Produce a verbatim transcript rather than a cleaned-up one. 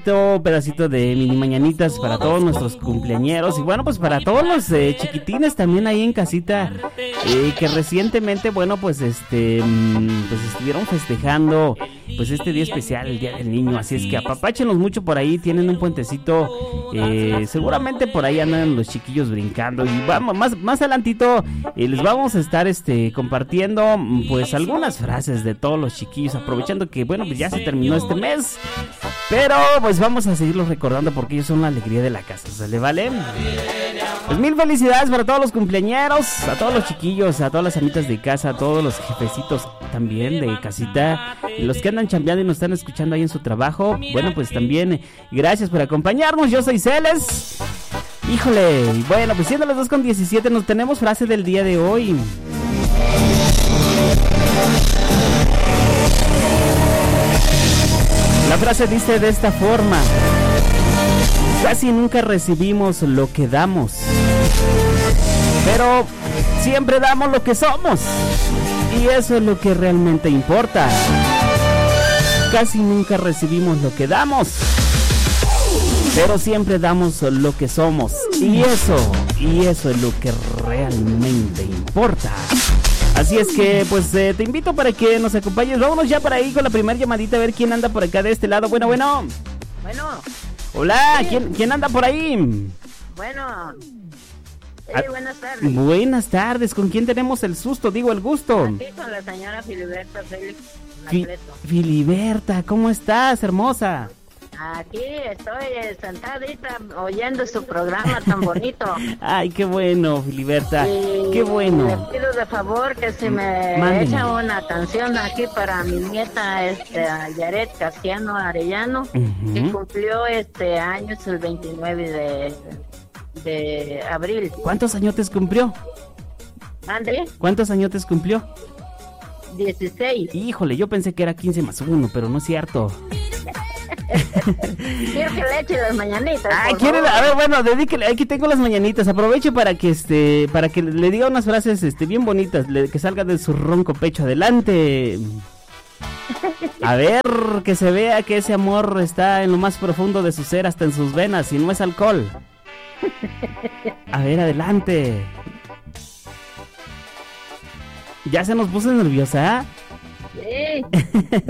pedacito de mini mañanitas para todos nuestros cumpleañeros y bueno, pues para todos los eh, chiquitines también ahí en casita eh, que recientemente, bueno, pues este pues estuvieron festejando pues este día especial, el Día del Niño, así es que apapáchenlos mucho por ahí, tienen un puentecito, eh, seguramente por ahí andan los chiquillos brincando y vamos, más, más adelantito eh, les vamos a estar este compartiendo pues algunas frases de todos los chiquillos, aprovechando que bueno, pues ya se terminó este mes, pero pues vamos a seguirlos recordando porque ellos son la alegría de la casa, ¿sale? ¿Vale? Pues mil felicidades para todos los cumpleañeros, a todos los chiquillos, a todas las amitas de casa, a todos los jefecitos también de casita, los que andan chambeando y nos están escuchando ahí en su trabajo. Bueno, pues también gracias por acompañarnos, yo soy Celes. Híjole, bueno, pues siendo las dos con diecisiete nos tenemos frase del día de hoy. La frase dice de esta forma: casi nunca recibimos lo que damos, pero siempre damos lo que somos, y eso es lo que realmente importa. Casi nunca recibimos lo que damos, pero siempre damos lo que somos, y eso, y eso es lo que realmente importa. Así es que, pues, eh, te invito para que nos acompañes. Vámonos ya para ahí con la primera llamadita, a ver quién anda por acá de este lado. Bueno, bueno. Bueno. Hola, sí. ¿quién, quién anda por ahí? Bueno. Sí, ah, buenas tardes. Buenas tardes, ¿con quién tenemos el susto, digo, el gusto? Aquí con la señora Filiberta Félix Fi- Filiberta, ¿cómo estás, hermosa? Aquí estoy sentadita oyendo su programa tan bonito. Ay, qué bueno, Filiberta, y qué bueno. Le pido de favor que si me Mándeme. echa una canción aquí para mi nieta, este, Yaret Casiano Arellano, Uh-huh. que cumplió este años el veintinueve de, de abril. ¿Cuántos añotes cumplió? ¿Ande? ¿Cuántos añotes cumplió? dieciséis. Híjole, yo pensé que era quince más uno, pero no es cierto. Quiero que le eche las mañanitas. Ah, quiere, a ver, bueno, dedíquele, aquí tengo las mañanitas, aproveche para que este, para que le diga unas frases este bien bonitas, le, que salga de su ronco pecho, adelante. A ver, que se vea que ese amor está en lo más profundo de su ser, hasta en sus venas, y no es alcohol. A ver, adelante. ¿Ya se nos puso nerviosa? Sí.